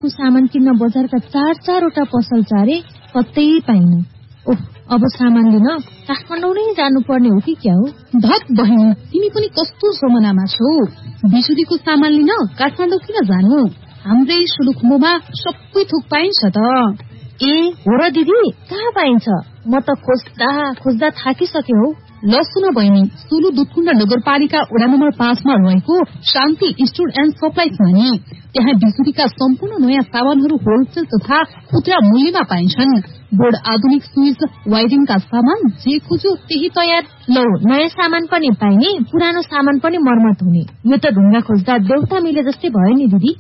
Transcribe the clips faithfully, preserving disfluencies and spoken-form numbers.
सामान किन्न बजारका चार चारवटा पसल चारे कतै पाइन। ओह, अब सामान लिन काठमाडौँ नै जानुपर्ने हो कि क्या हो? धत बहिनी, तिमी पनि कस्तो जमानामा छौ? बिजुलीको सामान लिन काठमाडौँ किन जानु? हाम्रै सोलुखुम्बुमा सबै थोक पाइन्छ त। ए हो र दिदी, कहाँ पाइन्छ? म त खोज्दा खोज्दा थाकिसके हौ। ल सुन बहिनी, सोलु दुधकुण्ड नगरपालिका वडा नम्बर पाँचमा रहेको शान्ति स्टोर एन्ड सप्लाइजमा नि त्यहाँ बिजुलीका सम्पूर्ण नयाँ सामानहरू होलसेल तथा खुद्रा मूल्यमा पाइन्छन्। बोर्ड, आधुनिक स्विच, वायरिङका सामान, जे खोज्यो त्यही तयार। लौ, नयाँ सामान पनि पाइने, पुरानो सामान पनि मर्मत हुने। यो त ढुङ्गा खोज्दा देउता मिले जस्तै भयो नि दिदी।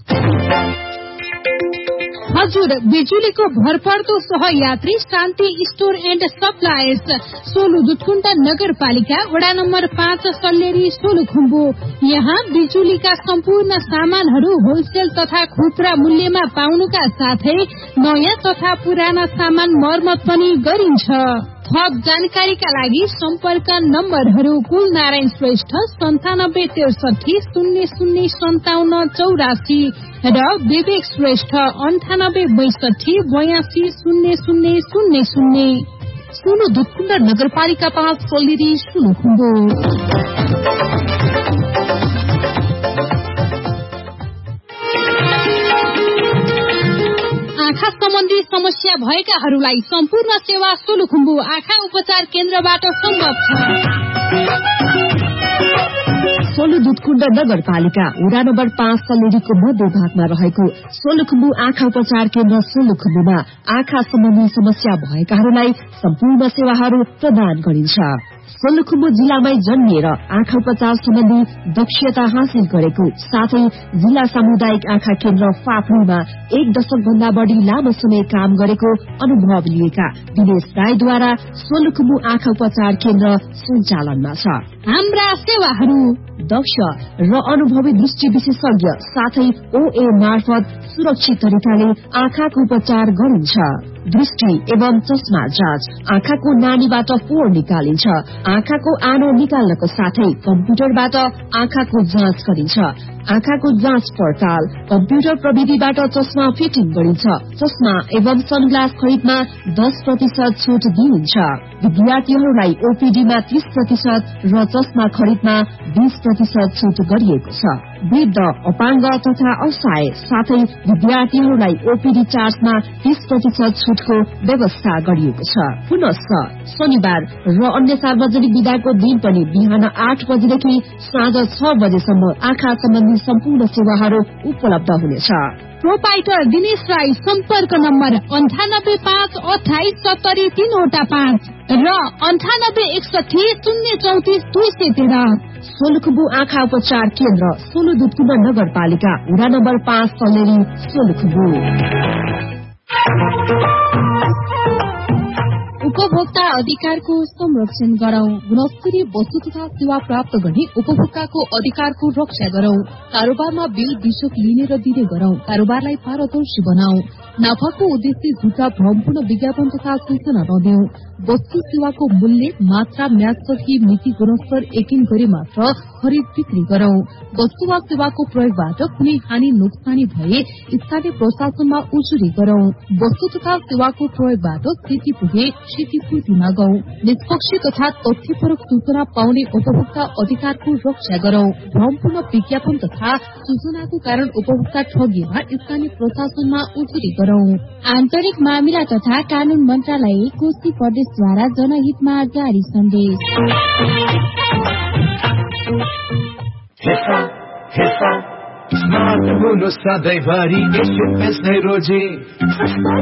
हजुर, बिजुलीको भरपर्दो सहयात्री शान्ति store and supplies, Solu Dudhkund नगरपालिका वडा नम्बर पाँच, सल्लेरी, सोलुखुम्बु। यहाँ बिजुलीका सम्पूर्ण सामानहरू होलसेल तथा खुद्रा मूल्यमा पाउनुका साथै नयाँ तथा पुराना सामान मर्मत पनि गरिन्छ। थप जानकारीका लागि सम्पर्क नम्बरहरू कुल नारायण श्रेष्ठ सन्तानब्बे त्रिसठी शून्य शून्य सन्ताउन्न चौरासी र विवेक श्रेष्ठ अन्ठानब्बे बैसठी बयासी शून्य शून्य शून्य शून्य। सोलु दुधकुण्ड नगरपालिका पाँच, सल्लेरी, सोलुखुम्बु। आँखा सम्बन्धी समस्या भएकाहरूलाई सम्पूर्ण सेवा सोलुखुम्बु आँखा उपचार केन्द्रबाट सम्भव छ। सोलु दुधकुण्ड नगरपालिका वडा नम्बर पाँच, सल्लेरीको मध्य भागमा रहेको सोलुखुम्बु आँखा उपचार केन्द्र सोलुखुम्बुमा आँखा सम्बन्धी समस्या भएकाहरूलाई सम्पूर्ण सेवाहरू प्रदान गरिन्छ। सोलुखुम्बु जिल्लामै जन्मिएर आँखा उपचार सम्बन्धी दक्षता हासिल गरेको साथै जिल्ला सामुदायिक आँखा केन्द्र फाफ्रीमा एक दशक भन्दा बढ़ी लामो समय काम गरेको अनुभव लिएका दिनेश राईद्वारा सोलुखुम्बु आँखा उपचार केन्द्र सञ्चालनमा छ। हाम्रा सेवाहरू दक्ष र अनुभवी दृष्टि विशेषज्ञ साथै ओए मार्फत सुरक्षित तरिकाले आँखाको उपचार गरिन्छ। दृष्टि एवं चस्मा जाँच, आँखाको नानीबाट फोहोर निकालिन्छ। आँखाको आनो निकाल्नको साथै कम्प्युटरबाट आँखाको जाँच गरिन्छ। आँखाको जाँच पडताल, कम्प्युटर प्रविधिबाट चस्मा फिटिङ गरिन्छ। चस्मा एवं सनग्लास खरिदमा दस प्रतिशत छुट दिइन्छ। विद्यार्थीहरूलाई ओपीडीमा तीस प्रतिशत र चस्मा खरिदमा बीस प्रतिशत छुट गरिएको छ। वृद्ध, अपाङ्ग तथा असहाय साथै विद्यार्थीहरूलाई ओपीडी चार्जमा तीस प्रतिशत छुटको व्यवस्था गरिएको छ। पुनश्च शनिबार र अन्य सार्वजनिक बिदाको दिन पनि बिहान आठ बजेदेखि साँझ छ बजेसम्म आँखा सम्बन्धी सम्पूर्ण सेवाहरू उपलब्ध हुनेछ। प्रोपाइटर दिनेश राई, सम्पर्क नम्बर अन्ठानब्बे पाँच अठाइस सत्तरी तीनवटा पाँच र अन्ठानब्बे एकसठी शून्य चौतिस दुई सय तेह्र। सोलुखुम्बु आँखा उपचार केन्द्र, सोलु दुधकुण्ड नगरपालिका वडा नम्बर पाँच, सल्लेरी, सोलुखुम्बु। उपभोक्ता अधिकारको संरक्षण गरौं। गुणस्तरीय वस्तु तथा सेवा प्राप्त गर्ने उपभोक्ताको अधिकारको रक्षा गरौं। कारोबारमा बिल बिसक लिने र दिने गरौं। कारोबारलाई पारदर्शी बनाऊ। नाफाको उद्देश्य झुटा भ्रमपूर्ण विज्ञापन तथा सूचना नदेऊ। वस्तु सेवाको मूल्य, मात्रा, म्यादसकी मिति, गुणस्तर यकिन गरी मात्र खरिद बिक्री गरौं। वस्तु वा सेवाको प्रयोगबाट कुनै हानि नोक्सानी भए स्थानीय प्रशासनमा उजुरी गरौं। वस्तु तथा सेवाको प्रयोगबाट क्षति पुगे क्षतिपूर्ति मागौं। निष्पक्ष तथा तथ्यपरक सूचना पाउने उपभोक्ता अधिकारको रक्षा गरौं। भ्रमपूर्ण विज्ञापन तथा सूचनाको कारण उपभोक्ता ठगिएमा स्थानीय प्रशासनमा उजुरी गरौं। आन्तरिक मामिला तथा कानून मन्त्रालय, कोशी प्रदेशद्वारा जनहितमा जारी सन्देश। Hefa, hefa, smart हुनु सधैँभरि एसएमएस नै रोजी।